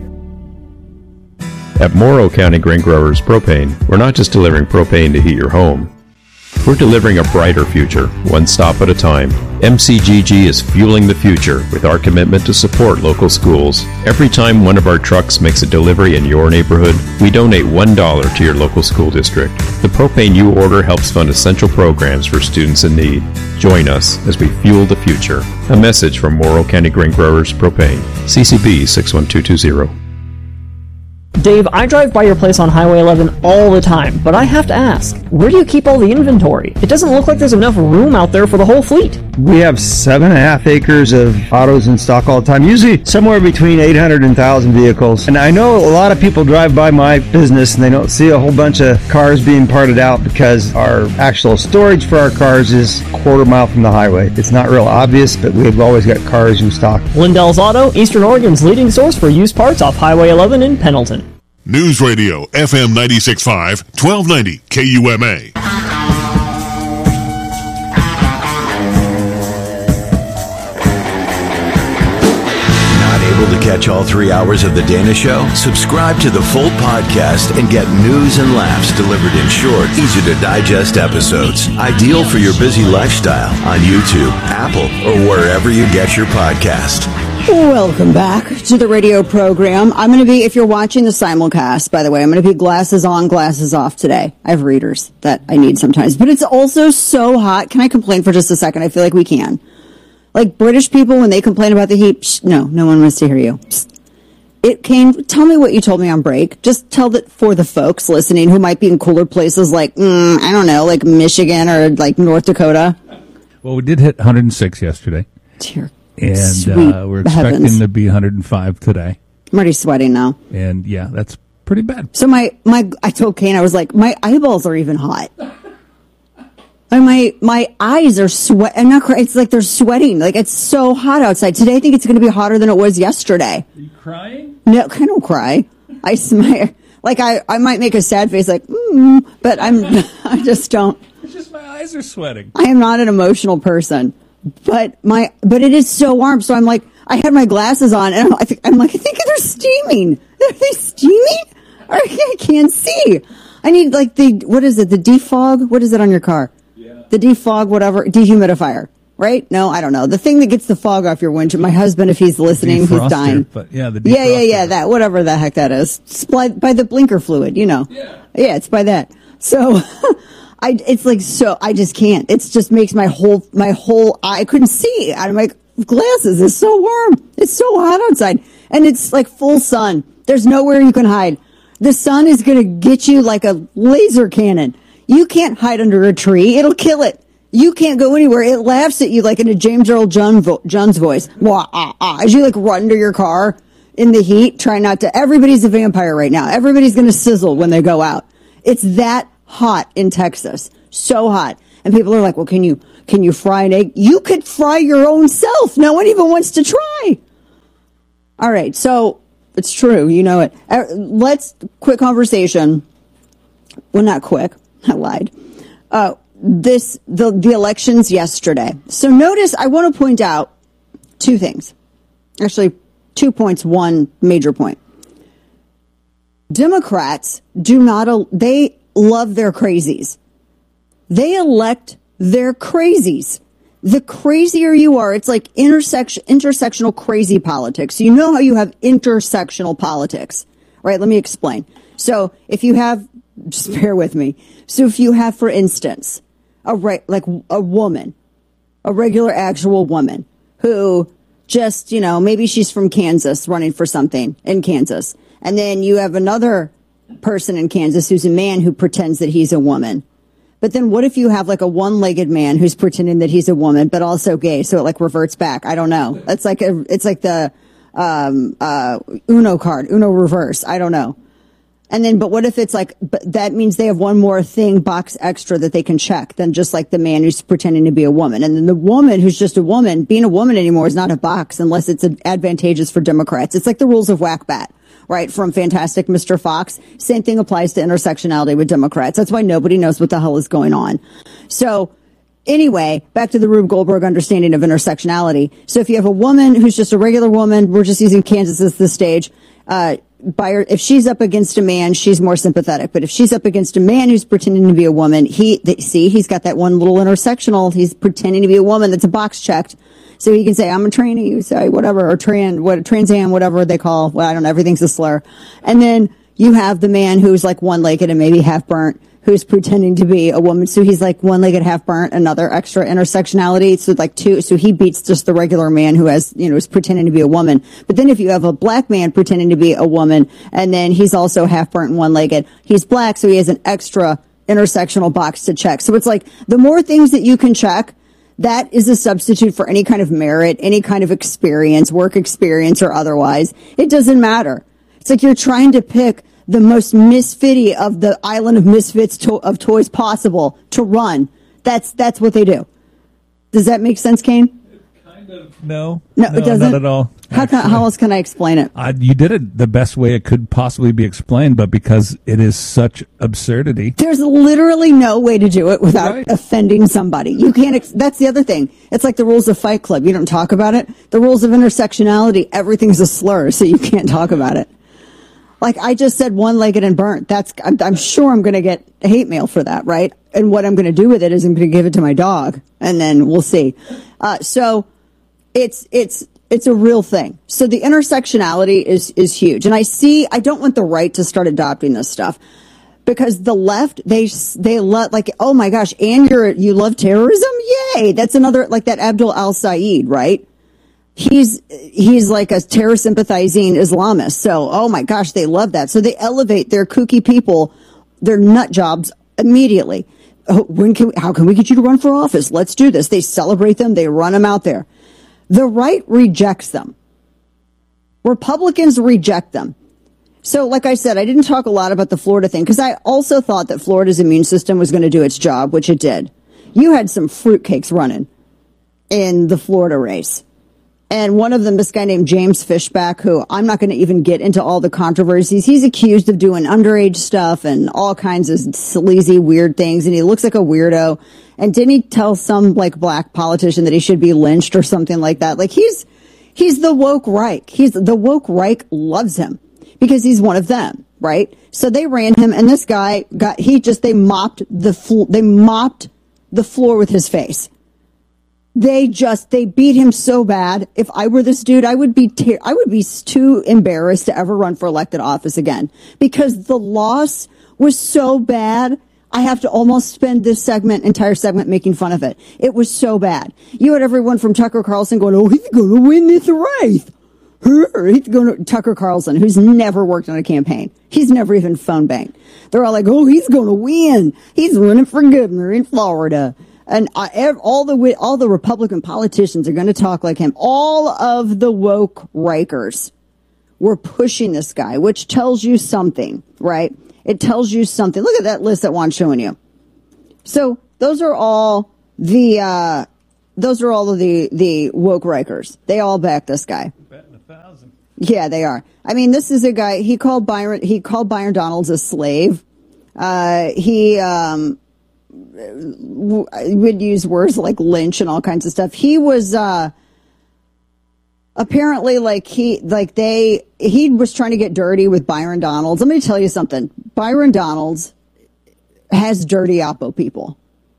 At Morrow County Grain Growers Propane, we're not just delivering propane to heat your home. We're delivering a brighter future, one stop at a time. MCGG is fueling the future with our commitment to support local schools. Every time one of our trucks makes a delivery in your neighborhood, we donate $1 to your local school district. The propane you order helps fund essential programs for students in need. Join us as we fuel the future. A message from Morrow County Grain Growers Propane. CCB 61220. Dave, I drive by your place on Highway 11 all the time, but I have to ask, where do you keep all the inventory? It doesn't look like there's enough room out there for the whole fleet. We have 7.5 acres of autos in stock all the time, usually somewhere between 800 and 1,000 vehicles. And I know a lot of people drive by my business and they don't see a whole bunch of cars being parted out because our actual storage for our cars is a quarter mile from the highway. It's not real obvious, but we've always got cars in stock. Lindell's Auto, Eastern Oregon's leading source for used parts off Highway 11 in Pendleton. News Radio, FM 96.5, 1290 KUMA. Not able to catch all 3 hours of The Dana Show? Subscribe to the full podcast and get news and laughs delivered in short, easy-to-digest episodes. Ideal for your busy lifestyle on YouTube, Apple, or wherever you get your podcast. Welcome back to the radio program. I'm going to be, if you're watching the simulcast, by the way, I'm going to be glasses on, glasses off today. I have readers that I need sometimes, but it's also so hot. Can I complain for just a second? I feel like we can. Like British people, when they complain about the heat, no one wants to hear you. Tell me what you told me on break. Just tell that for the folks listening who might be in cooler places like, I don't know, like Michigan or like North Dakota. Well, we did hit 106 yesterday. Dear And we're expecting to be 105 today. I'm already sweating now. And yeah, that's pretty bad. So I told Kane, I was like, my eyeballs are even hot. And my eyes are I'm not crying. It's like they're sweating. Like it's so hot outside. Today I think it's going to be hotter than it was yesterday. Are you crying? No, I don't cry. I smile. Like I might make a sad face like, but I just don't. It's just my eyes are sweating. I am not an emotional person. But it is so warm. So I'm like, I had my glasses on and I think they're steaming. Are they steaming? I can't see. I need like the defog? What is it on your car? Yeah. The defog, whatever, dehumidifier, right? No, I don't know. The thing that gets the fog off your windshield. My husband, if he's listening, he's dying. But yeah, the defroster. Yeah, that, whatever the heck that is. It's by the blinker fluid, you know. Yeah, it's by that. So, it's like, so I just can't. It just makes my whole eye, I couldn't see out of my glasses. It's so warm. It's so hot outside. And it's like full sun. There's nowhere you can hide. The sun is going to get you like a laser cannon. You can't hide under a tree. It'll kill it. You can't go anywhere. It laughs at you like in a James Earl Jones voice. As you like run to your car in the heat, try not to. Everybody's a vampire right now. Everybody's going to sizzle when they go out. It's that hot in Texas. So hot. And people are like, well, can you fry an egg? You could fry your own self. No one even wants to try. All right. So it's true. You know it. Quick conversation. Well, not quick. I lied. The elections yesterday. So notice, I want to point out two things. Actually, 2 points, one major point. Democrats they love their crazies. They elect their crazies. The crazier you are, it's like intersectional crazy politics. You know how you have intersectional politics, right? Let me explain. So if you have, just bear with me. So if you have, for instance, a woman, a regular actual woman who just, maybe she's from Kansas running for something in Kansas. And then you have another person in Kansas who's a man who pretends that he's a woman. But then what if you have like a one-legged man who's pretending that he's a woman, but also gay? So it like reverts back. I don't know. It's like the Uno card, Uno reverse. I don't know. And then, but what if it's like, but that means they have one more box extra that they can check than just like the man who's pretending to be a woman. And then the woman who's just a woman, being a woman anymore is not a box unless it's advantageous for Democrats. It's like the rules of whack-bat, right? From Fantastic Mr. Fox. Same thing applies to intersectionality with Democrats. That's why nobody knows what the hell is going on. So anyway, back to the Rube Goldberg understanding of intersectionality. So if you have a woman who's just a regular woman, we're just using Kansas as the stage, if she's up against a man, she's more sympathetic. But if she's up against a man who's pretending to be a woman, he's got that one little intersectional. He's pretending to be a woman. That's a box checked. So he can say, I'm a tranny, you say whatever, or Trans Am, whatever they call, well, I don't know, everything's a slur. And then you have the man who's like one-legged and maybe half burnt, who's pretending to be a woman. So he's like one-legged, half burnt, another extra intersectionality. So like so he beats just the regular man who has, is pretending to be a woman. But then if you have a black man pretending to be a woman, and then he's also half burnt and one-legged, he's black, so he has an extra intersectional box to check. So it's like the more things that you can check, that is a substitute for any kind of merit, any kind of experience, work experience or otherwise. It doesn't matter. It's like you're trying to pick the most misfitty of the island of misfits of toys possible to run. That's what they do. Does that make sense, Kane? No, it doesn't. Not at all. How else can I explain it? You did it the best way it could possibly be explained, but because it is such absurdity. There's literally no way to do it without offending somebody. You can't. That's the other thing. It's like the rules of Fight Club. You don't talk about it. The rules of intersectionality. Everything's a slur, so you can't talk about it. Like I just said, one-legged and burnt. I'm sure I'm going to get hate mail for that, right? And what I'm going to do with it is I'm going to give it to my dog, and then we'll see. So it's a real thing. So the intersectionality is huge. And I don't want the right to start adopting this stuff because the left, they love like, oh my gosh, and you love terrorism? Yay. That's another, like that Abdul al-Said, right? He's like a terror sympathizing Islamist. So, oh my gosh, they love that. So they elevate their kooky people, their nut jobs immediately. How can we get you to run for office? Let's do this. They celebrate them. They run them out there. The right rejects them. Republicans reject them. So, like I said, I didn't talk a lot about the Florida thing because I also thought that Florida's immune system was going to do its job, which it did. You had some fruitcakes running in the Florida race. And one of them, this guy named James Fishback, who I'm not going to even get into all the controversies. He's accused of doing underage stuff and all kinds of sleazy, weird things. And he looks like a weirdo. And didn't he tell some like black politician that he should be lynched or something like that? Like he's the woke Reich. The woke Reich loves him because he's one of them, right? So they ran him, and this guy they mopped the floor with his face. They beat him so bad. If I were this dude, I would be too embarrassed to ever run for elected office again because the loss was so bad. I have to almost spend this entire segment making fun of it. It was so bad. You had everyone from Tucker Carlson going, oh, he's going to win this race. He's going to Tucker Carlson, who's never worked on a campaign. He's never even phone banked. They're all like, oh, he's going to win. He's running for governor in Florida. And all the Republican politicians are going to talk like him. All of the woke Rikers were pushing this guy, which tells you something, right? It tells you something. Look at that list that Juan's showing you. So those are all the woke Rikers. They all back this guy. Betting 1,000. Yeah, they are. I mean, this is a guy. He called Byron Donalds a slave. He would use words like lynch and all kinds of stuff. He was apparently he was trying to get dirty with Byron Donalds. Let me tell you something. Byron Donalds has dirty Oppo people.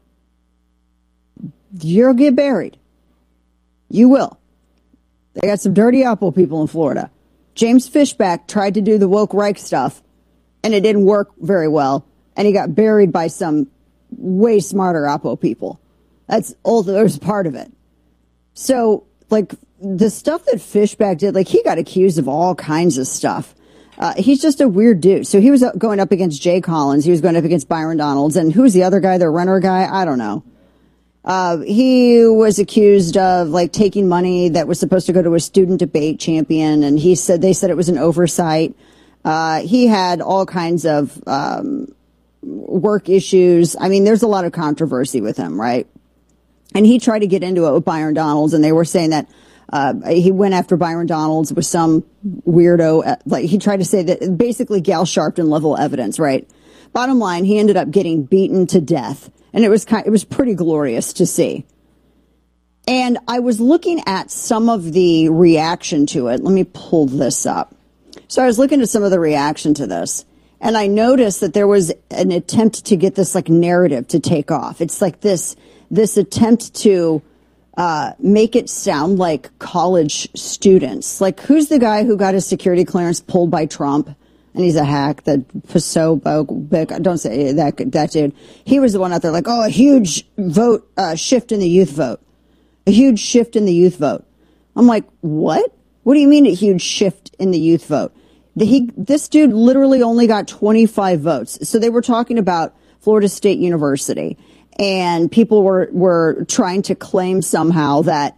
You'll get buried. You will. They got some dirty Oppo people in Florida. James Fishback tried to do the woke Reich stuff, and it didn't work very well, and he got buried by some way smarter Oppo people. That's all. There's part of it. So, the stuff that Fishback did, he got accused of all kinds of stuff. He's just a weird dude. So he was going up against Jay Collins. He was going up against Byron Donalds. And who's the other guy, the Renner guy? I don't know. He was accused of taking money that was supposed to go to a student debate champion. And they said it was an oversight. He had all kinds of, work issues. I mean, there's a lot of controversy with him, right? And he tried to get into it with Byron Donalds, and they were saying that he went after Byron Donalds with some weirdo. He tried to say that basically Gal Sharpton level evidence, right? Bottom line, he ended up getting beaten to death, and it was pretty glorious to see. And I was looking at some of the reaction to it. Let me pull this up. So I was looking at some of the reaction to this, and I noticed that there was an attempt to get this narrative to take off. It's this attempt to make it sound like college students. Who's the guy who got his security clearance pulled by Trump? And he's a hack, don't say that dude. He was the one out there a huge vote, shift in the youth vote. A huge shift in the youth vote. I'm like, what? What do you mean a huge shift in the youth vote? This dude literally only got 25 votes. So they were talking about Florida State University. And people were trying to claim somehow that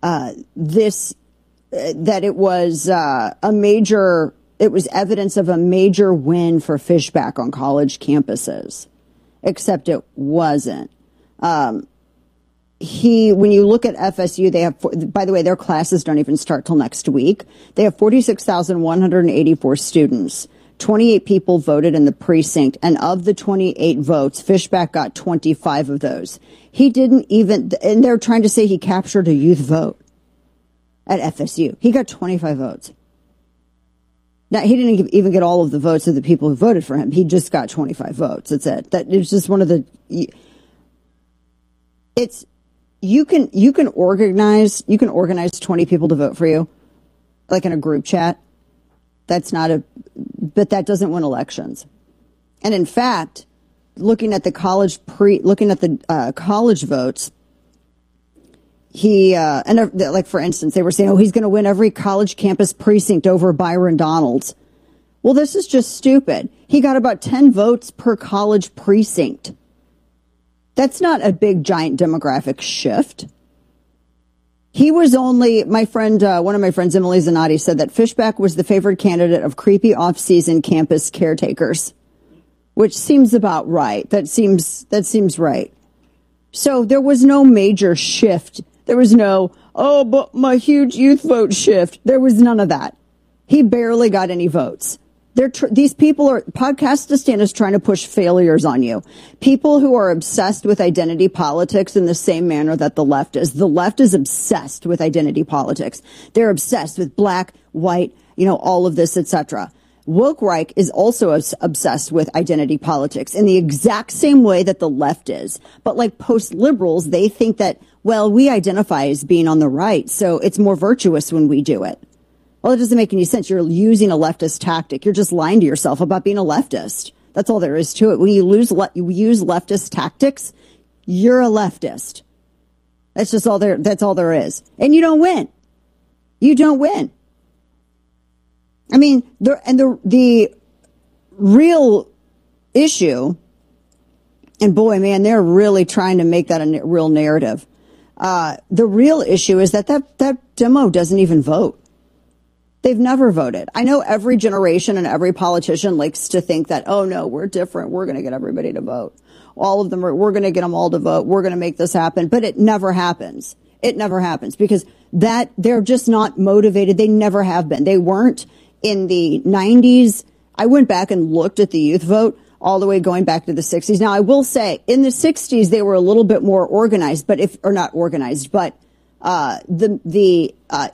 it was it was evidence of a major win for Fishback on college campuses, except it wasn't. When you look at FSU, they have, by the way, their classes don't even start till next week. They have 46,184 students. 28 people voted in the precinct, and of the 28 votes, Fishback got 25 of those. He didn't even, and they're trying to say he captured a youth vote at FSU. He got 25 votes. Now, he didn't even get all of the votes of the people who voted for him. He just got 25 votes. That's it. That is just one of the, you can organize 20 people to vote for you, in a group chat. But that doesn't win elections. And in fact, looking at the college votes, for instance, they were saying, he's going to win every college campus precinct over Byron Donalds. Well, this is just stupid. He got about 10 votes per college precinct. That's not a big, giant demographic shift. He was only, one of my friends, Emily Zanotti, said that Fishback was the favored candidate of creepy off-season campus caretakers, which seems about right. That seems right. So there was no major shift. There was no, but my huge youth vote shift. There was none of that. He barely got any votes. These people are, Podcastistan is trying to push failures on you. People who are obsessed with identity politics in the same manner that the left is. The left is obsessed with identity politics. They're obsessed with black, white, all of this, etc. Woke Reich is also obsessed with identity politics in the exact same way that the left is. But post-liberals, they think that, we identify as being on the right, so it's more virtuous when we do it. Well, it doesn't make any sense. You're using a leftist tactic. You're just lying to yourself about being a leftist. That's all there is to it. When you use leftist tactics, you're a leftist. That's all there is. And you don't win. You don't win. I mean, the real issue, and boy, man, they're really trying to make that a real narrative. The real issue is that demo doesn't even vote. They've never voted. I know every generation and every politician likes to think that, oh no, we're different. We're going to get everybody to vote. All of them we're going to get them all to vote. We're going to make this happen. But it never happens. It never happens because they're just not motivated. They never have been. They weren't in the 90s. I went back and looked at the youth vote all the way going back to the 60s. Now, I will say in the 60s, they were a little bit more organized, but not organized, but they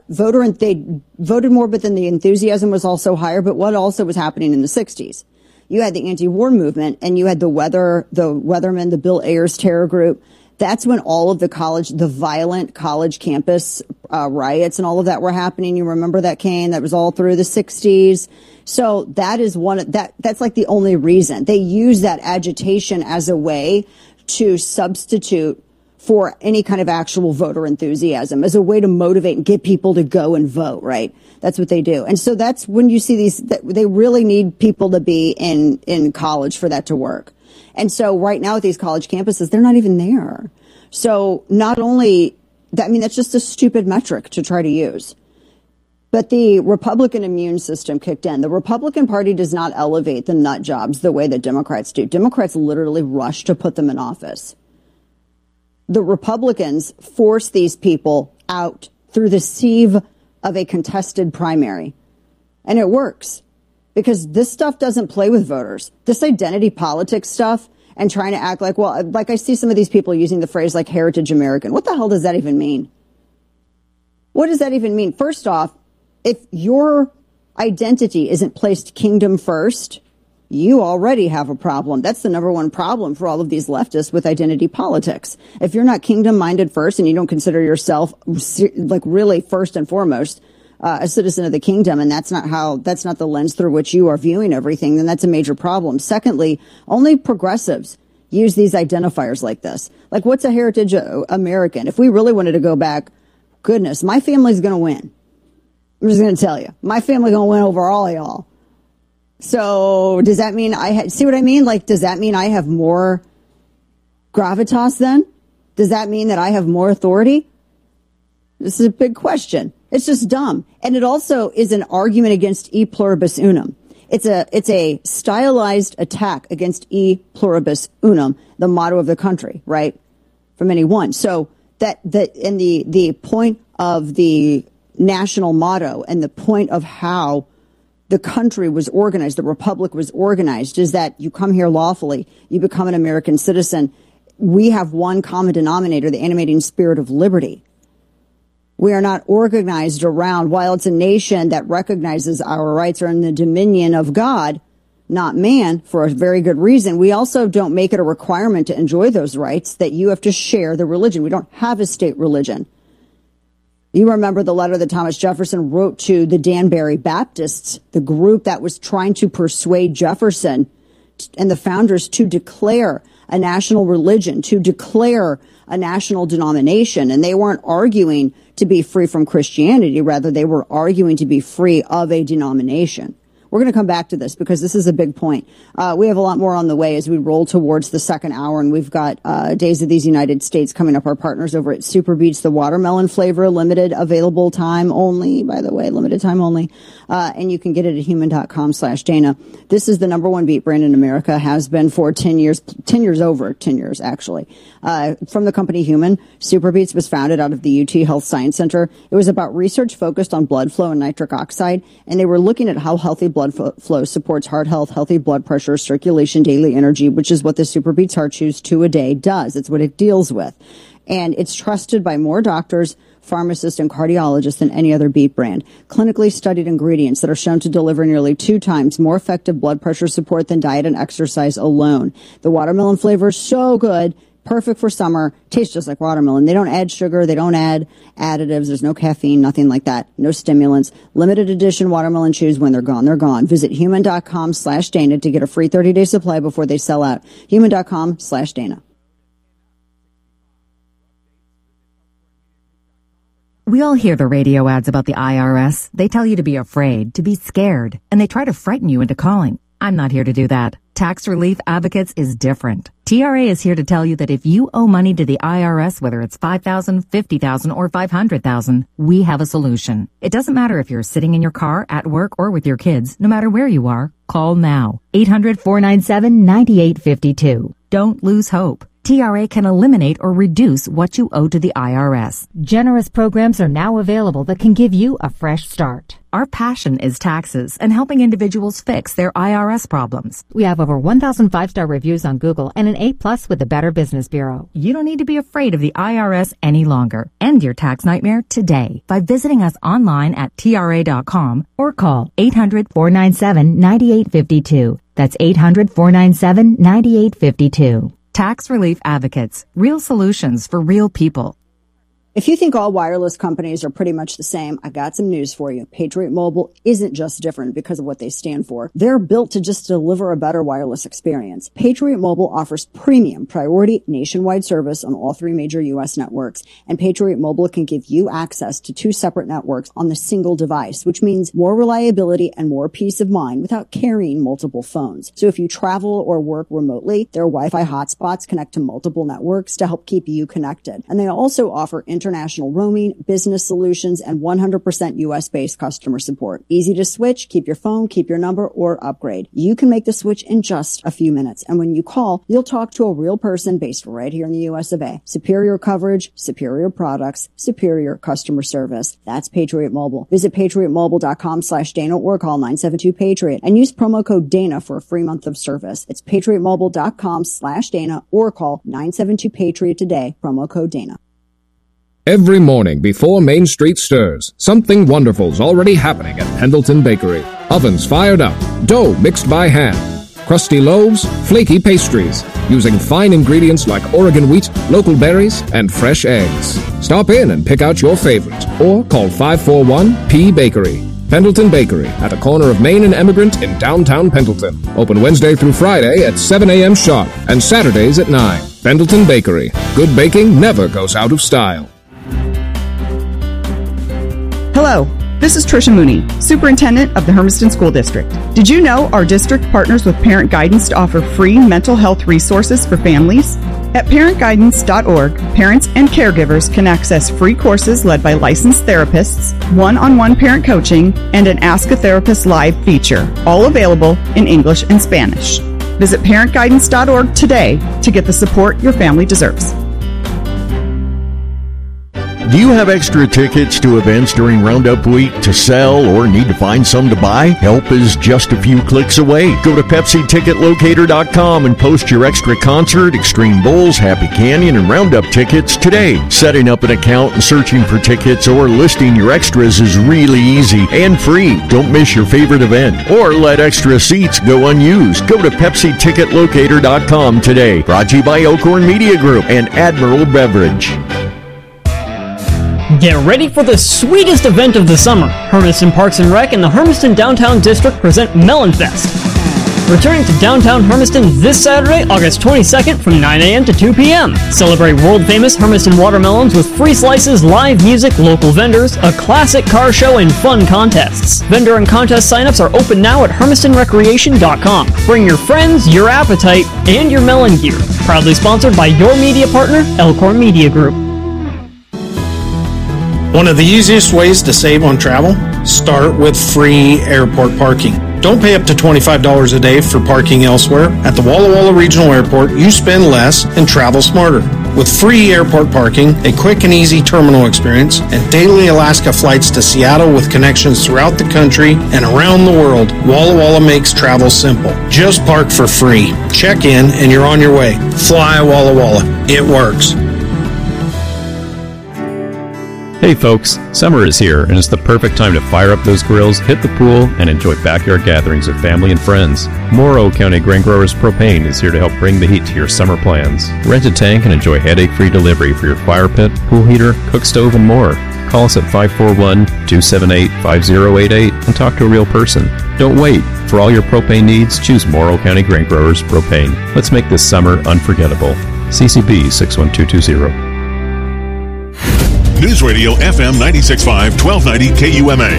voted more, but then the enthusiasm was also higher. But what also was happening in the 60s? You had the anti-war movement, and you had the Weathermen, the Bill Ayers terror group. That's when all of the violent college campus riots and all of that were happening. You remember that, Kane? That was all through the 60s. So that is that's like the only reason. They use that agitation as a way to substitute for any kind of actual voter enthusiasm, as a way to motivate and get people to go and vote, right? That's what they do. And so that's when you see they really need people to be in college for that to work. And so right now at these college campuses, they're not even there. So not only that, I mean, that's just a stupid metric to try to use. But the Republican immune system kicked in. The Republican Party does not elevate the nut jobs the way that Democrats do. Democrats literally rush to put them in office. The Republicans force these people out through the sieve of a contested primary. And it works because this stuff doesn't play with voters. This identity politics stuff and trying to act like, well, like I see some of these people using the phrase like heritage American. What the hell does that even mean? What does that even mean? First off, if your identity isn't placed kingdom first, you already have a problem. That's the number one problem for all of these leftists with identity politics. If you're not kingdom minded first and you don't consider yourself like really first and foremost a citizen of the kingdom, and that's not the lens through which you are viewing everything, then that's a major problem. Secondly, only progressives use these identifiers like this. Like, what's a heritage American? If we really wanted to go back, goodness, my family's going to win. I'm just going to tell you, my family's going to win over all of y'all. So does that mean see what I mean? Like, does that mean I have more gravitas then? Does that mean that I have more authority? This is a big question. It's just dumb. And it also is an argument against e pluribus unum. It's a stylized attack against e pluribus unum, the motto of the country, right? From anyone. So and the point of the national motto and the point of how the country was organized, the republic was organized, is that you come here lawfully, you become an American citizen. We have one common denominator, the animating spirit of liberty. We are not organized around, while it's a nation that recognizes our rights are in the dominion of God, not man, for a very good reason. We also don't make it a requirement to enjoy those rights that you have to share the religion. We don't have a state religion. You remember the letter that Thomas Jefferson wrote to the Danbury Baptists, the group that was trying to persuade Jefferson and the founders to declare a national religion, to declare a national denomination. And they weren't arguing to be free from Christianity. Rather, they were arguing to be free of a denomination. We're going to come back to this because this is a big point. We have a lot more on the way as we roll towards the second hour, and we've got Days of These United States coming up. Our partners over at Super Beets, the watermelon flavor, limited available time only, by the way, limited time only. And you can get it at human.com/Dana. This is the number one beet brand in America, has been for 10 years actually. From the company Human, Super Beets was founded out of the UT Health Science Center. It was about research focused on blood flow and nitric oxide, and they were looking at how healthy blood flow supports heart health, healthy blood pressure, circulation, daily energy, which is what the Super Beets Heart Chews 2 a day does. It's what it deals with. And it's trusted by more doctors, pharmacists, and cardiologists than any other beet brand. Clinically studied ingredients that are shown to deliver nearly 2 times more effective blood pressure support than diet and exercise alone. The watermelon flavor is so good. Perfect for summer. Tastes just like watermelon. They don't add sugar. They don't add additives. There's no caffeine, nothing like that. No stimulants. Limited edition watermelon chews. When they're gone, they're gone. Visit human.com/Dana to get a free 30-day supply before they sell out. Human.com/Dana. We all hear the radio ads about the IRS. They tell you to be afraid, to be scared, and they try to frighten you into calling. I'm not here to do that. Tax Relief Advocates is different. TRA is here to tell you that if you owe money to the IRS, whether it's $5,000, $50,000, or $500,000, we have a solution. It doesn't matter if you're sitting in your car, at work, or with your kids. No matter where you are, call now. 800-497-9852. Don't lose hope. TRA can eliminate or reduce what you owe to the IRS. Generous programs are now available that can give you a fresh start. Our passion is taxes and helping individuals fix their IRS problems. We have over 1,000 5-star reviews on Google and an A+ with the Better Business Bureau. You don't need to be afraid of the IRS any longer. End your tax nightmare today by visiting us online at TRA.com or call 800-497-9852. That's 800-497-9852. Tax Relief Advocates. Real solutions for real people. If you think all wireless companies are pretty much the same, I got some news for you. Patriot Mobile isn't just different because of what they stand for. They're built to just deliver a better wireless experience. Patriot Mobile offers premium priority nationwide service on all 3 major U.S. networks, and Patriot Mobile can give you access to 2 separate networks on the single device, which means more reliability and more peace of mind without carrying multiple phones. So if you travel or work remotely, their Wi-Fi hotspots connect to multiple networks to help keep you connected. And they also offer international roaming, business solutions, and 100% U.S.-based customer support. Easy to switch, keep your phone, keep your number, or upgrade. You can make the switch in just a few minutes. And when you call, you'll talk to a real person based right here in the U.S. of A. Superior coverage, superior products, superior customer service. That's Patriot Mobile. Visit patriotmobile.com/Dana or call 972-PATRIOT and use promo code Dana for a free month of service. It's patriotmobile.com/Dana or call 972-PATRIOT today, promo code Dana. Every morning before Main Street stirs, something wonderful's already happening at Pendleton Bakery. Ovens fired up, dough mixed by hand, crusty loaves, flaky pastries, using fine ingredients like Oregon wheat, local berries, and fresh eggs. Stop in and pick out your favorite, or call 541-P-Bakery. Pendleton Bakery, at the corner of Main and Emigrant in downtown Pendleton. Open Wednesday through Friday at 7 a.m. sharp, and Saturdays at 9. Pendleton Bakery. Good baking never goes out of style. Hello, this is Tricia Mooney, Superintendent of the Hermiston School District. Did you know our district partners with Parent Guidance to offer free mental health resources for families? At parentguidance.org, parents and caregivers can access free courses led by licensed therapists, one-on-one parent coaching, and an Ask a Therapist Live feature, all available in English and Spanish. Visit parentguidance.org today to get the support your family deserves. Do you have extra tickets to events during Roundup Week to sell or need to find some to buy? Help is just a few clicks away. Go to PepsiTicketLocator.com and post your extra concert, Extreme Bowls, Happy Canyon, and Roundup tickets today. Setting up an account and searching for tickets or listing your extras is really easy and free. Don't miss your favorite event or let extra seats go unused. Go to PepsiTicketLocator.com today. Brought to you by Elkhorn Media Group and Admiral Beverage. Get ready for the sweetest event of the summer. Hermiston Parks and Rec and the Hermiston Downtown District present Melon Fest. Returning to downtown Hermiston this Saturday, August 22nd from 9 a.m. to 2 p.m. Celebrate world-famous Hermiston watermelons with free slices, live music, local vendors, a classic car show, and fun contests. Vendor and contest signups are open now at hermistonrecreation.com. Bring your friends, your appetite, and your melon gear. Proudly sponsored by your media partner, Elkhorn Media Group. One of the easiest ways to save on travel? Start with free airport parking. Don't pay up to $25 a day for parking elsewhere. At the Walla Walla Regional Airport, you spend less and travel smarter. With free airport parking, a quick and easy terminal experience, and daily Alaska flights to Seattle with connections throughout the country and around the world, Walla Walla makes travel simple. Just park for free. Check in and you're on your way. Fly Walla Walla. It works. Hey folks, summer is here and it's the perfect time to fire up those grills, hit the pool, and enjoy backyard gatherings with family and friends. Morrow County Grain Growers Propane is here to help bring the heat to your summer plans. Rent a tank and enjoy headache-free delivery for your fire pit, pool heater, cook stove, and more. Call us at 541-278-5088 and talk to a real person. Don't wait. For all your propane needs, choose Morrow County Grain Growers Propane. Let's make this summer unforgettable. CCB 61220. News Radio FM 96.5, 1290 KUMA.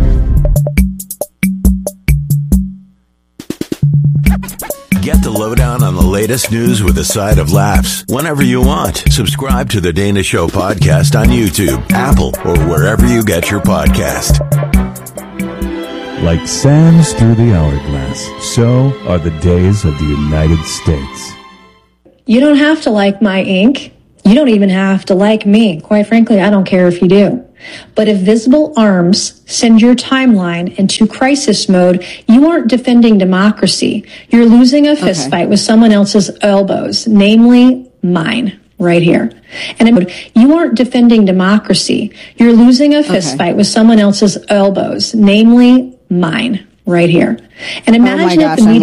Get the lowdown on the latest news with a side of laughs whenever you want. Subscribe to the Dana Show podcast on YouTube, Apple, or wherever you get your podcast. Like sands through the hourglass, so are the days of the United States. You don't have to like my ink. You don't even have to like me. Quite frankly, I don't care if you do. But if visible arms send your timeline into crisis mode, you aren't defending democracy. You're losing a fist fight with someone else's elbows, namely mine, right here. And you aren't defending democracy. You're losing a fist fight with someone else's elbows, namely mine, right here. And imagine if the media